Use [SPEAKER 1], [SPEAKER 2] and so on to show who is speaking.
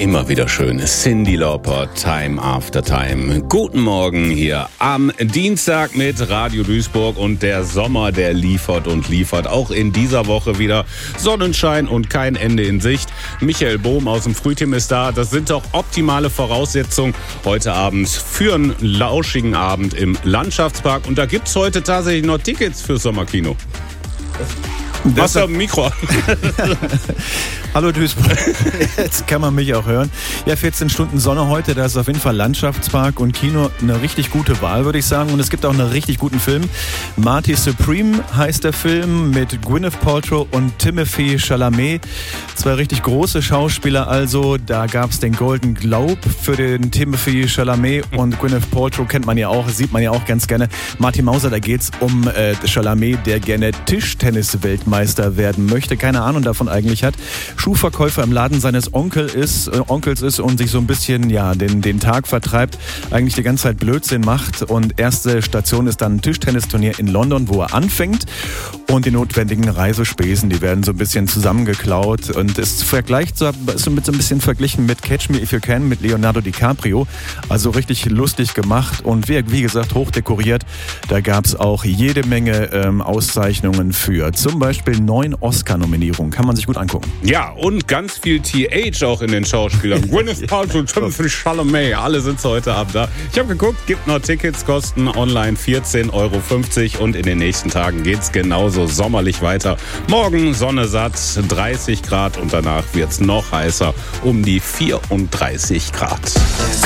[SPEAKER 1] Immer wieder schön. Cyndi Lauper, Time After Time. Guten Morgen hier am Dienstag mit Radio Duisburg und der Sommer, der liefert und liefert. Auch in dieser Woche wieder Sonnenschein und kein Ende in Sicht. Michael Bohm aus dem Frühteam ist da. Das sind doch optimale Voraussetzungen heute Abend für einen lauschigen Abend im Landschaftspark. Und da gibt's heute tatsächlich noch Tickets fürs Sommerkino. Was da im Mikro?
[SPEAKER 2] Hallo Duisburg, jetzt kann man mich auch hören. Ja, 14 Stunden Sonne heute, da ist auf jeden Fall Landschaftspark und Kino eine richtig gute Wahl, würde ich sagen. Und es gibt auch einen richtig guten Film. Marty Supreme heißt der Film mit Gwyneth Paltrow und Timothée Chalamet. Zwei richtig große Schauspieler also. Da gab es den Golden Globe für den Timothée Chalamet und Gwyneth Paltrow kennt man ja auch, sieht man ja auch ganz gerne. Martin Mauser, da geht's um Chalamet, der gerne Tischtennis-Weltmeister werden möchte, keine Ahnung davon eigentlich hat. Schuhverkäufer im Laden seines Onkels ist und sich so ein bisschen den Tag vertreibt, eigentlich die ganze Zeit Blödsinn macht und erste Station ist dann ein Tischtennisturnier in London, wo er anfängt und die notwendigen Reisespesen, die werden so ein bisschen zusammengeklaut und ist so ein bisschen verglichen mit Catch Me If You Can mit Leonardo DiCaprio, also richtig lustig gemacht und wie gesagt hochdekoriert. Da gab es auch jede Menge Auszeichnungen für, zum Beispiel 9 Oscar-Nominierungen, kann man sich gut angucken.
[SPEAKER 1] Ja, und ganz viel TH auch in den Schauspielern. Gwyneth Paltrow, Timothée Chalamet, alle sind heute Abend da. Ich habe geguckt, gibt noch Tickets, kosten online 14,50 € und in den nächsten Tagen geht's genauso sommerlich weiter. Morgen Sonne satt, 30 Grad und danach wird's noch heißer, um die 34 Grad.